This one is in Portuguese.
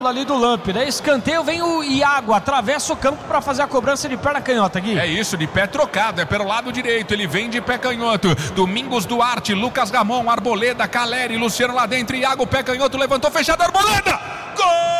ali do Lamp, né? Escanteio, vem o Iago, atravessa o campo para fazer a cobrança de perna canhota, Gui. É isso, de pé trocado, é pelo lado direito, ele vem de pé canhoto. Domingos Duarte, Lucas Ramon, Arboleda, Caleri, Luciano lá dentro, Iago, pé canhoto, levantou, fechado, Arboleda! Gol!